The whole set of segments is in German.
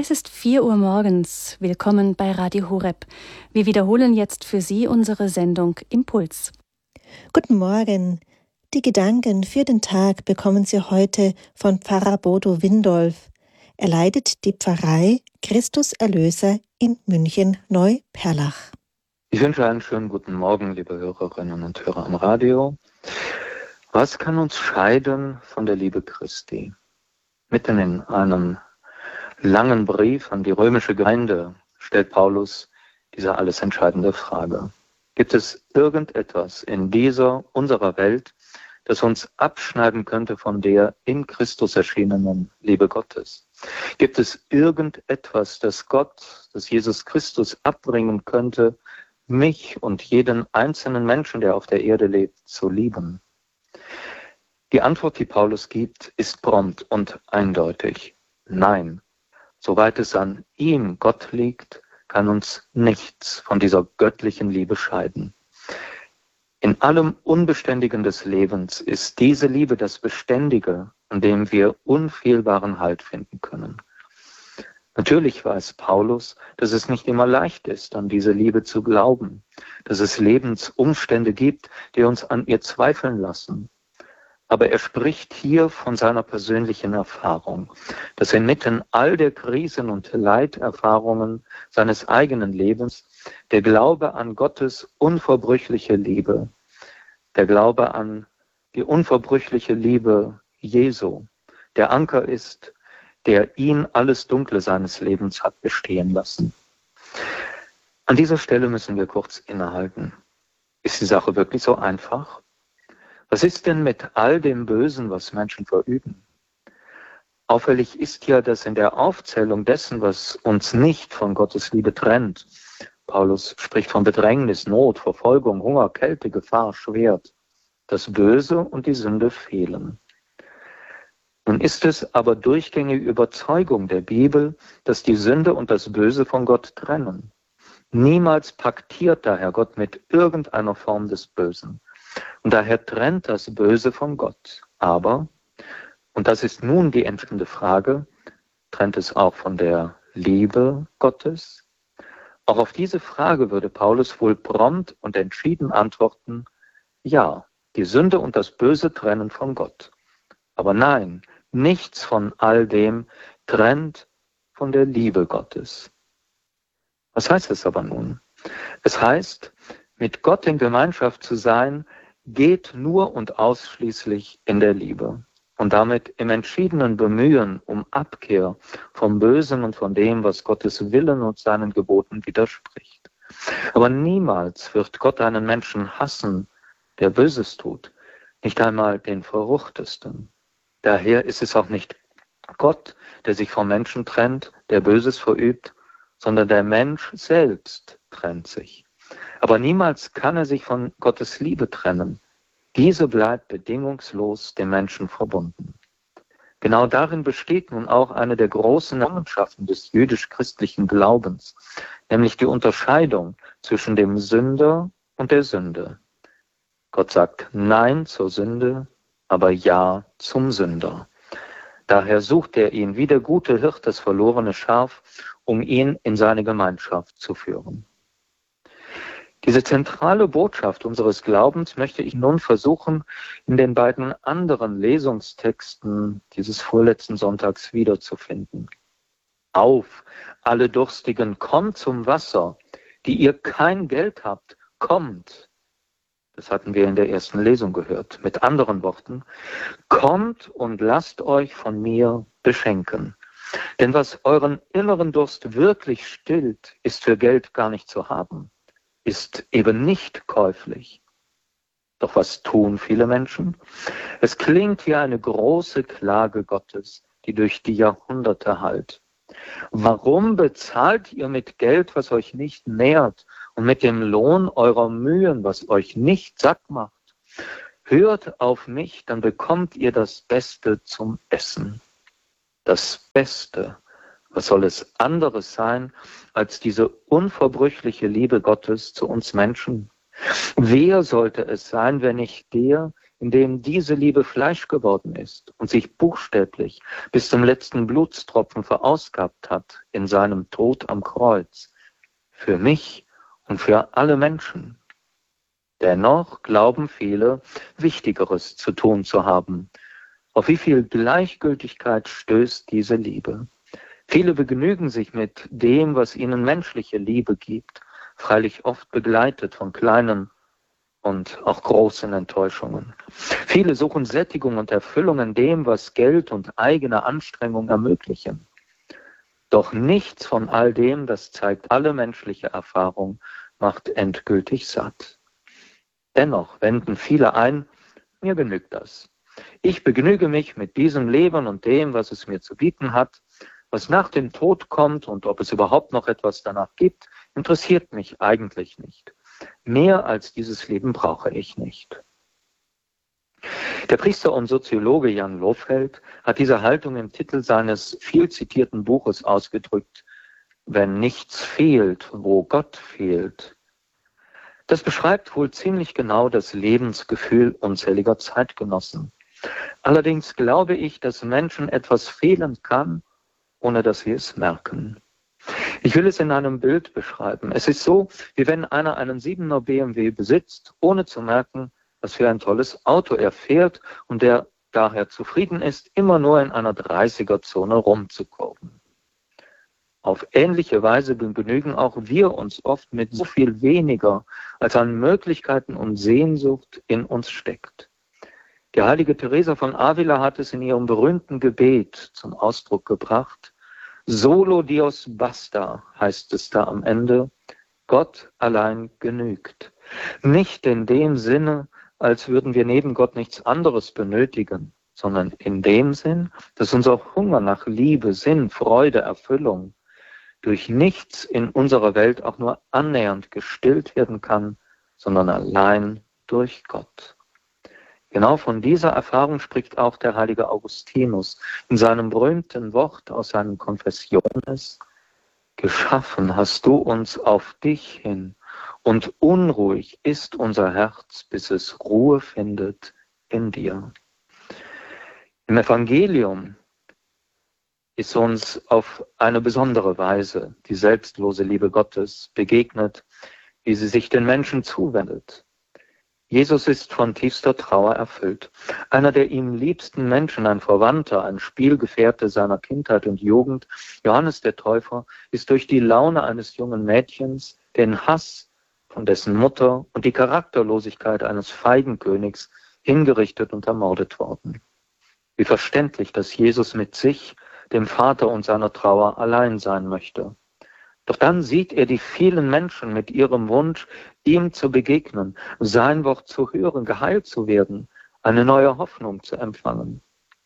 Es ist 4 Uhr morgens. Willkommen bei Radio Horeb. Wir wiederholen jetzt für Sie unsere Sendung Impuls. Guten Morgen. Die Gedanken für den Tag bekommen Sie heute von Pfarrer Bodo Windolf. Er leitet die Pfarrei Christus Erlöser in München-Neuperlach. Ich wünsche einen schönen guten Morgen, liebe Hörerinnen und Hörer am Radio. Was kann uns scheiden von der Liebe Christi? Mitten in einem langen Brief an die römische Gemeinde stellt Paulus diese alles entscheidende Frage. Gibt es irgendetwas in dieser, unserer Welt, das uns abschneiden könnte von der in Christus erschienenen Liebe Gottes? Gibt es irgendetwas, das Jesus Christus abbringen könnte, mich und jeden einzelnen Menschen, der auf der Erde lebt, zu lieben? Die Antwort, die Paulus gibt, ist prompt und eindeutig. Nein. Soweit es an ihm, Gott, liegt, kann uns nichts von dieser göttlichen Liebe scheiden. In allem Unbeständigen des Lebens ist diese Liebe das Beständige, an dem wir unfehlbaren Halt finden können. Natürlich weiß Paulus, dass es nicht immer leicht ist, an diese Liebe zu glauben, dass es Lebensumstände gibt, die uns an ihr zweifeln lassen. Aber er spricht hier von seiner persönlichen Erfahrung, dass inmitten all der Krisen und Leiterfahrungen seines eigenen Lebens der Glaube an Gottes unverbrüchliche Liebe, der Glaube an die unverbrüchliche Liebe Jesu, der Anker ist, der ihn alles Dunkle seines Lebens hat bestehen lassen. An dieser Stelle müssen wir kurz innehalten. Ist die Sache wirklich so einfach? Was ist denn mit all dem Bösen, was Menschen verüben? Auffällig ist ja, dass in der Aufzählung dessen, was uns nicht von Gottes Liebe trennt, Paulus spricht von Bedrängnis, Not, Verfolgung, Hunger, Kälte, Gefahr, Schwert, das Böse und die Sünde fehlen. Nun ist es aber durchgängige Überzeugung der Bibel, dass die Sünde und das Böse von Gott trennen. Niemals paktiert daher Gott mit irgendeiner Form des Bösen. Und daher trennt das Böse von Gott. Aber, und das ist nun die entscheidende Frage, trennt es auch von der Liebe Gottes? Auch auf diese Frage würde Paulus wohl prompt und entschieden antworten, ja, die Sünde und das Böse trennen von Gott. Aber nein, nichts von all dem trennt von der Liebe Gottes. Was heißt es aber nun? Es heißt, mit Gott in Gemeinschaft zu sein, geht nur und ausschließlich in der Liebe und damit im entschiedenen Bemühen um Abkehr vom Bösen und von dem, was Gottes Willen und seinen Geboten widerspricht. Aber niemals wird Gott einen Menschen hassen, der Böses tut, nicht einmal den Verruchtesten. Daher ist es auch nicht Gott, der sich vom Menschen trennt, der Böses verübt, sondern der Mensch selbst trennt sich. Aber niemals kann er sich von Gottes Liebe trennen. Diese bleibt bedingungslos dem Menschen verbunden. Genau darin besteht nun auch eine der großen Errungenschaften des jüdisch-christlichen Glaubens, nämlich die Unterscheidung zwischen dem Sünder und der Sünde. Gott sagt Nein zur Sünde, aber Ja zum Sünder. Daher sucht er ihn wie der gute Hirt das verlorene Schaf, um ihn in seine Gemeinschaft zu führen. Diese zentrale Botschaft unseres Glaubens möchte ich nun versuchen, in den beiden anderen Lesungstexten dieses vorletzten Sonntags wiederzufinden. Auf, alle Durstigen, kommt zum Wasser, die ihr kein Geld habt, kommt. Das hatten wir in der ersten Lesung gehört. Mit anderen Worten, kommt und lasst euch von mir beschenken. Denn was euren inneren Durst wirklich stillt, ist für Geld gar nicht zu haben, ist eben nicht käuflich. Doch was tun viele Menschen? Es klingt wie eine große Klage Gottes, die durch die Jahrhunderte hallt. Warum bezahlt ihr mit Geld, was euch nicht nährt, und mit dem Lohn eurer Mühen, was euch nicht satt macht? Hört auf mich, dann bekommt ihr das Beste zum Essen. Das Beste, was soll es anderes sein, als diese unverbrüchliche Liebe Gottes zu uns Menschen? Wer sollte es sein, wenn nicht der, in dem diese Liebe Fleisch geworden ist und sich buchstäblich bis zum letzten Blutstropfen verausgabt hat in seinem Tod am Kreuz, für mich und für alle Menschen. Dennoch glauben viele, Wichtigeres zu tun zu haben. Auf wie viel Gleichgültigkeit stößt diese Liebe? Viele begnügen sich mit dem, was ihnen menschliche Liebe gibt, freilich oft begleitet von kleinen und auch großen Enttäuschungen. Viele suchen Sättigung und Erfüllung in dem, was Geld und eigene Anstrengung ermöglichen. Doch nichts von all dem, das zeigt alle menschliche Erfahrung, macht endgültig satt. Dennoch wenden viele ein, mir genügt das. Ich begnüge mich mit diesem Leben und dem, was es mir zu bieten hat. Was nach dem Tod kommt und ob es überhaupt noch etwas danach gibt, interessiert mich eigentlich nicht. Mehr als dieses Leben brauche ich nicht. Der Priester und Soziologe Jan Lofeld hat diese Haltung im Titel seines viel zitierten Buches ausgedrückt: Wenn nichts fehlt, wo Gott fehlt. Das beschreibt wohl ziemlich genau das Lebensgefühl unzähliger Zeitgenossen. Allerdings glaube ich, dass Menschen etwas fehlen kann, ohne dass sie es merken. Ich will es in einem Bild beschreiben. Es ist so, wie wenn einer einen 7er BMW besitzt, ohne zu merken, was für ein tolles Auto er fährt und der daher zufrieden ist, immer nur in einer 30er-Zone rumzukurven. Auf ähnliche Weise begnügen auch wir uns oft mit so viel weniger, als an Möglichkeiten und Sehnsucht in uns steckt. Die heilige Teresa von Avila hat es in ihrem berühmten Gebet zum Ausdruck gebracht: Solo Dios basta, heißt es da am Ende, Gott allein genügt. Nicht in dem Sinne, als würden wir neben Gott nichts anderes benötigen, sondern in dem Sinn, dass unser Hunger nach Liebe, Sinn, Freude, Erfüllung durch nichts in unserer Welt auch nur annähernd gestillt werden kann, sondern allein durch Gott. Genau von dieser Erfahrung spricht auch der heilige Augustinus in seinem berühmten Wort aus seinen Confessiones: Geschaffen hast du uns auf dich hin, und unruhig ist unser Herz, bis es Ruhe findet in dir. Im Evangelium ist uns auf eine besondere Weise die selbstlose Liebe Gottes begegnet, wie sie sich den Menschen zuwendet. Jesus ist von tiefster Trauer erfüllt. Einer der ihm liebsten Menschen, ein Verwandter, ein Spielgefährte seiner Kindheit und Jugend, Johannes der Täufer, ist durch die Laune eines jungen Mädchens, den Hass von dessen Mutter und die Charakterlosigkeit eines feigen Königs hingerichtet und ermordet worden. Wie verständlich, dass Jesus mit sich, dem Vater und seiner Trauer allein sein möchte. Doch dann sieht er die vielen Menschen mit ihrem Wunsch, ihm zu begegnen, sein Wort zu hören, geheilt zu werden, eine neue Hoffnung zu empfangen.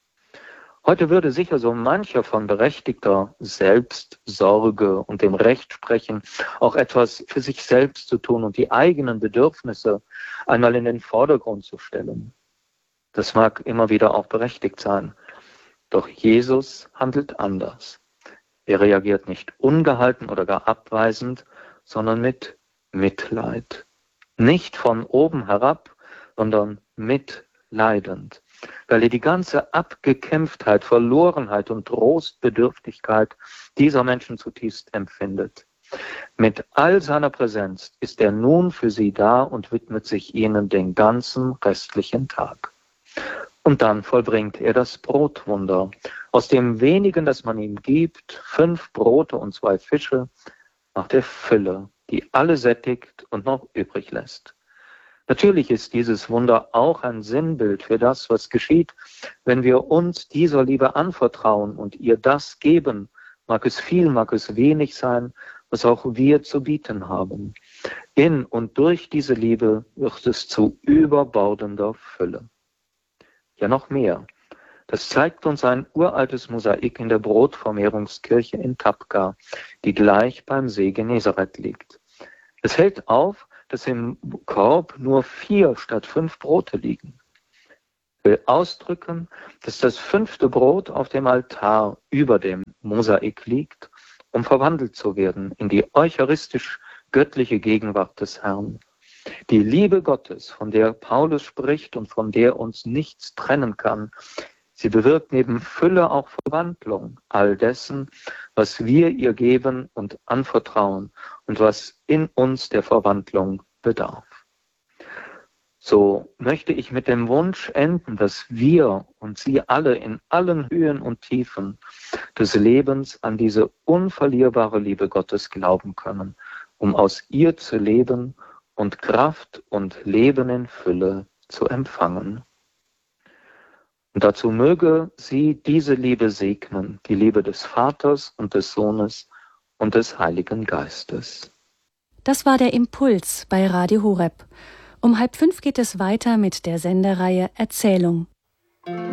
Heute würde sicher so mancher von berechtigter Selbstsorge und dem Recht sprechen, auch etwas für sich selbst zu tun und die eigenen Bedürfnisse einmal in den Vordergrund zu stellen. Das mag immer wieder auch berechtigt sein. Doch Jesus handelt anders. Er reagiert nicht ungehalten oder gar abweisend, sondern mit Mitleid. Nicht von oben herab, sondern mitleidend, weil er die ganze Abgekämpftheit, Verlorenheit und Trostbedürftigkeit dieser Menschen zutiefst empfindet. Mit all seiner Präsenz ist er nun für sie da und widmet sich ihnen den ganzen restlichen Tag. Und dann vollbringt er das Brotwunder. Aus dem wenigen, das man ihm gibt, 5 Brote und 2 Fische, macht er Fülle, die alle sättigt und noch übrig lässt. Natürlich ist dieses Wunder auch ein Sinnbild für das, was geschieht, wenn wir uns dieser Liebe anvertrauen und ihr das geben, mag es viel, mag es wenig sein, was auch wir zu bieten haben. In und durch diese Liebe wird es zu überbordender Fülle. Ja, noch mehr. Das zeigt uns ein uraltes Mosaik in der Brotvermehrungskirche in Tabqa, die gleich beim See Genezareth liegt. Es fällt auf, dass im Korb nur 4 statt 5 Brote liegen. Ich will ausdrücken, dass das 5. Brot auf dem Altar über dem Mosaik liegt, um verwandelt zu werden in die eucharistisch göttliche Gegenwart des Herrn. Die Liebe Gottes, von der Paulus spricht und von der uns nichts trennen kann, sie bewirkt neben Fülle auch Verwandlung all dessen, was wir ihr geben und anvertrauen und was in uns der Verwandlung bedarf. So möchte ich mit dem Wunsch enden, dass wir und Sie alle in allen Höhen und Tiefen des Lebens an diese unverlierbare Liebe Gottes glauben können, um aus ihr zu leben und Kraft und Leben in Fülle zu empfangen. Und dazu möge Sie diese Liebe segnen, die Liebe des Vaters und des Sohnes und des Heiligen Geistes. Das war der Impuls bei Radio Horeb. Um 4:30 geht es weiter mit der Sendereihe Erzählung.